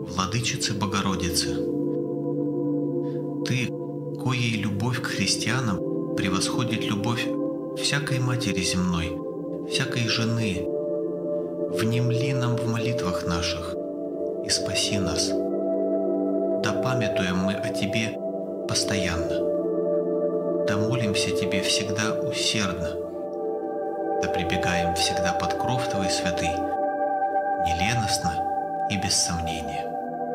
Владычице Богородице, Ты, коей любовь к христианам превосходит любовь всякой матери земной, всякой жены, внемли нам в молитвах наших и спаси нас. Да памятуем мы о Тебе постоянно, да молимся Тебе всегда усердно, да прибегаем всегда под кров Твой святый, неленостно и без сомнения.